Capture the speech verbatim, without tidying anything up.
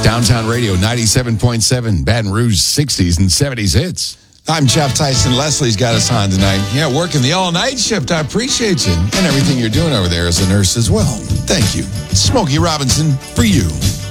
Downtown Radio, ninety-seven point seven, Baton Rouge sixties and seventies hits. I'm Jeff Tyson. Leslie's got us on tonight. Yeah, working the all-night shift. I appreciate you and everything you're doing over there as a nurse as well. Thank you. Smokey Robinson, for you.